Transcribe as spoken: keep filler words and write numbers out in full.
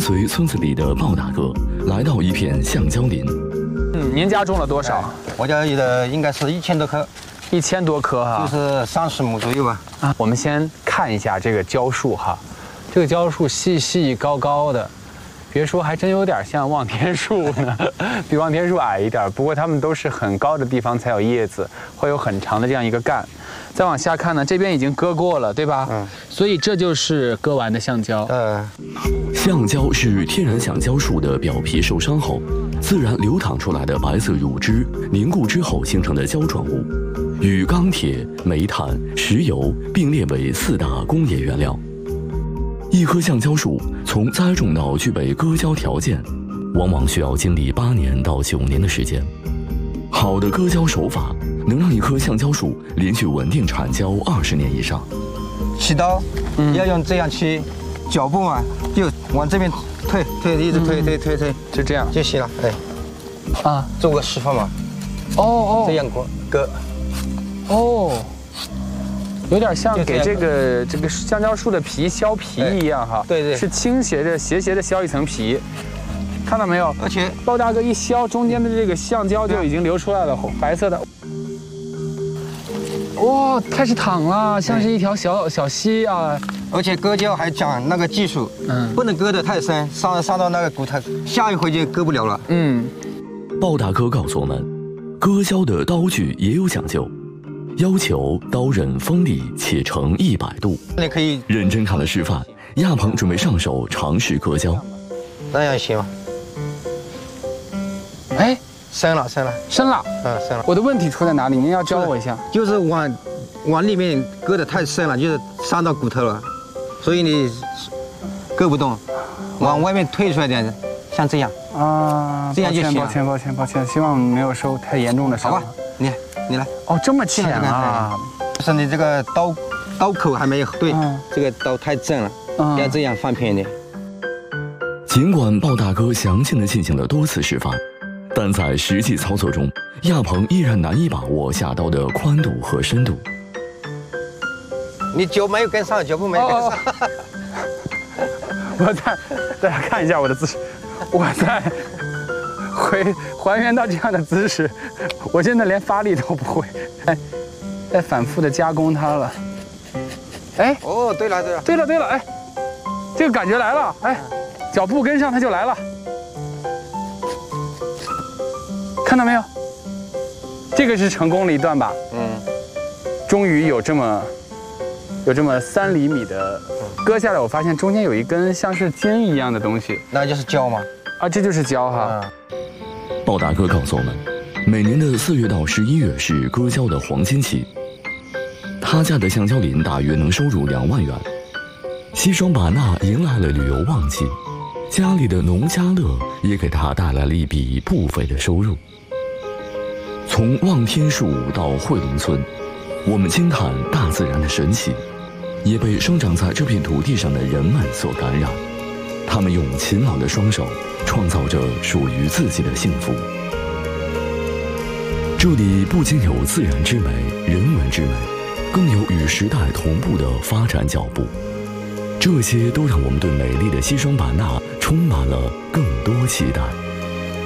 随村子里的鲍大哥来到一片橡胶林。 嗯，您家种了多少？ 我家有的应该是一千多棵， 一千多棵哈， 就是三十亩左右吧。 啊，我们先看一下这个蕉树哈，这个蕉树细细高高的，别说还真有点像望天树呢，比望天树矮一点。不过它们都是很高的地方才有叶子，会有很长的这样一个干。再往下看呢，这边已经割过了，对吧？嗯。所以这就是割完的橡胶。 呃， 橡胶是天然橡胶树的表皮受伤后，自然流淌出来的白色乳汁凝固之后形成的胶状物，与钢铁、煤炭、石油并列为四大工业原料。一棵橡胶树从栽种到具备割胶条件，往往需要经历八年到九年的时间。好的割胶手法能让一棵橡胶树连续稳定产胶二十年以上。 起刀，嗯，要用这样去，脚步嘛，就往这边推推，一直推推推推， 就这样就行了。哎，啊，做个示范嘛。 哦哦， 这样割割。 哦。有点像给这个这个橡胶树的皮削皮一样哈， 对对， 是倾斜着斜斜的削一层皮，看到没有？ 而且包大哥一削，中间的这个橡胶就已经流出来了，白色的。哇，开始淌了，像是一条小小溪啊！ 而且割胶还讲那个技术，嗯，不能割得太深，伤伤到那个骨头，下一回就割不了了。 嗯， 鲍大哥告诉我们，割胶的刀具也有讲究。要求刀刃锋利且呈一百度。 你可以认真看了示范，亚鹏准备上手尝试割胶。 那样行吗？ 哎， 深了，深了， 深了， 嗯，深了。 我的问题出在哪里？您要教我一下。 就是往往里面割得太深了，就是伤到骨头了，所以你割不动，往外面退出来点，像这样啊， 这样就行了。 抱歉，抱歉，抱歉，希望没有受太严重的伤。 好吧，你你来。 哦，这么浅啊！ 就是你这个刀刀口还没有对，嗯、这个刀太正了，嗯、要这样放偏一点。 尽管鲍大哥详细地进行了多次示范，但在实际操作中，亚鹏依然难以把握下刀的宽度和深度。 你脚没有跟上，脚步没有跟上。哦我再大家看一下我的姿势，我在。回还原到这样的姿势，我现在连发力都不会，哎，在反复的加工它了，哎， 哦，对了对了， 对了对了，哎，这个感觉来了，哎，脚步跟上它就来了，看到没有？这个是成功了一段吧？嗯，终于有这么有这么三厘米的割下来，我发现中间有一根像是尖一样的东西， 那就是胶吗？ 啊，这就是胶哈。嗯鲍大哥告诉我们，每年的四月到十一月是割胶的黄金期。他家的橡胶林大约能收入两万元。西双版纳迎来了旅游旺季，家里的农家乐也给他带来了一笔不菲的收入。从望天树到惠林村，我们惊叹大自然的神奇，也被生长在这片土地上的人们所感染。他们用勤劳的双手创造着属于自己的幸福。这里不仅有自然之美、人文之美，更有与时代同步的发展脚步。这些都让我们对美丽的西双版纳充满了更多期待。